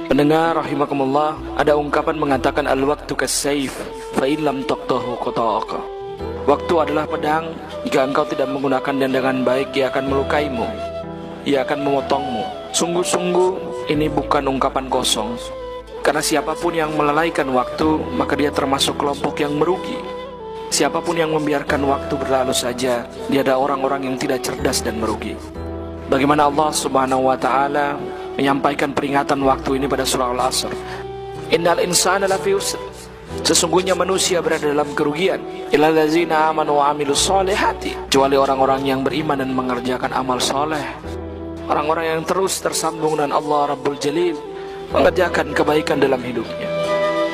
Pendengar rahimakumullah, ada ungkapan mengatakan al-waktu kas-saif fa in lam taqtahu qata'aka. Waktu adalah pedang, jika engkau tidak menggunakannya dengan baik, ia akan melukaimu, ia akan memotongmu. Sungguh-sungguh ini bukan ungkapan kosong, karena siapapun yang melalaikan waktu, maka dia termasuk kelompok yang merugi. Siapapun yang membiarkan waktu berlalu saja, dia ada orang-orang yang tidak cerdas dan merugi. Bagaimana Allah Subhanahu wa Ta'ala menyampaikan peringatan waktu ini pada surah Al-Asr. Innal insana lafi khusr. Sesungguhnya manusia berada dalam kerugian. Illal ladzina amanu wa amilus solihati. Kecuali orang-orang yang beriman dan mengerjakan amal soleh. Orang-orang yang terus tersambung dengan Allah Rabbul Jalil, mengerjakan kebaikan dalam hidupnya.